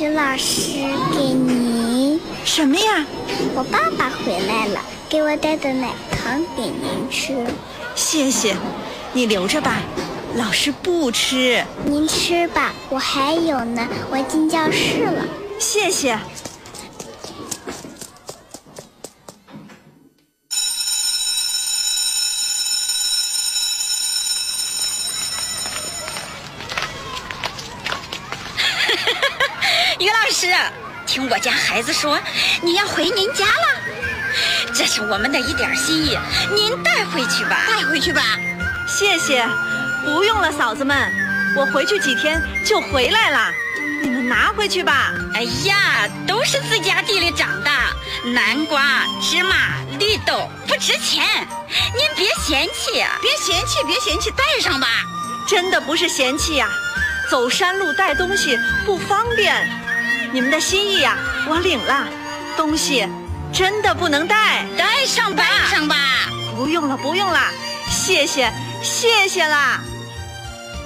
于老师，给您。 什么呀？ 我爸爸回来了，给我带的奶糖给您吃。 谢谢，你留着吧，老师不吃。 您吃吧，我还有呢，我进教室了。 谢谢。 于老师，听我家孩子说你要回您家了，这是我们的一点心意，您带回去吧。 带回去吧。 谢谢，不用了，嫂子们，我回去几天就回来了，你们拿回去吧。 哎呀，都是自家地里长的，南瓜、芝麻、绿豆不值钱，您别嫌弃。 别嫌弃，带上吧。 真的不是嫌弃呀，走山路带东西不方便。你们的心意呀，我领了，东西真的不能带。 带上吧。 带上吧。 不用了，谢谢啦。